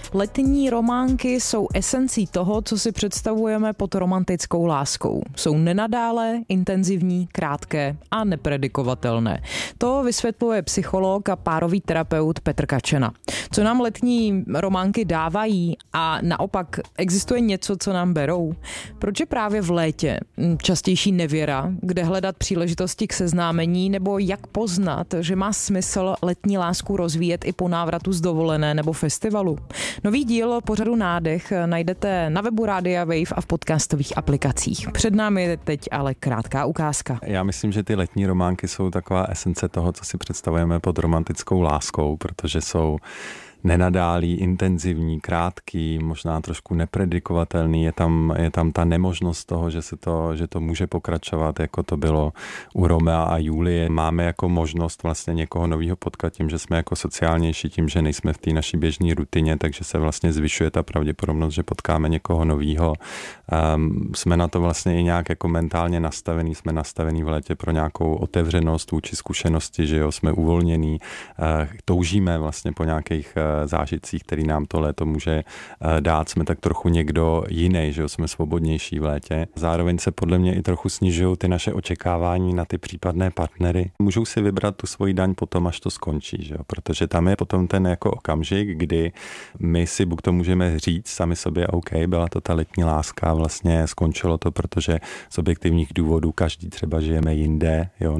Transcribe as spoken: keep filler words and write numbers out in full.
Letní románky jsou esencí toho, co si představujeme pod romantickou láskou. Jsou nenadálé, intenzivní, krátké a nepredikovatelné. To vysvětluje psycholog a párový terapeut Petr Kačena. Co nám letní románky dávají a naopak existuje něco, co nám berou? Proč je právě v létě častější nevěra, kde hledat příležitosti k seznámení, nebo jak poznat, že má smysl letní lásku rozvíjet i po návratu z dovolené nebo festivalu? Nový díl pořadu Nádech najdete na webu Rádia Wave a v podcastových aplikacích. Před námi je teď ale krátká ukázka. Já myslím, že ty letní románky jsou taková esence toho, co si představujeme pod romantickou láskou, protože jsou nenadálý, intenzivní, krátký, možná trošku nepredikovatelný. Je tam, je tam ta nemožnost toho, že, se to, že to může pokračovat, jako to bylo u Romea a Julie. Máme jako možnost vlastně někoho nového potkat tím, že jsme jako sociálnější, tím, že nejsme v té naší běžné rutině, takže se vlastně zvyšuje ta pravděpodobnost, že potkáme někoho nového. Um, jsme na to vlastně i nějak jako mentálně nastavení, jsme nastavení v létě pro nějakou otevřenost vůči zkušenosti, že jo, jsme uvolnění, uh, toužíme vlastně po nějakých zážitcích, který nám to léto může dát. Jsme tak trochu někdo jiný, že jo? Jsme svobodnější v létě. Zároveň se podle mě i trochu snižují ty naše očekávání na ty případné partnery. Můžou si vybrat tu svoji daň potom, až to skončí, že jo? Protože tam je potom ten jako okamžik, kdy my si buď to můžeme říct sami sobě, OK, byla to ta letní láska, vlastně skončilo to, protože z objektivních důvodů každý třeba žijeme jinde, jo?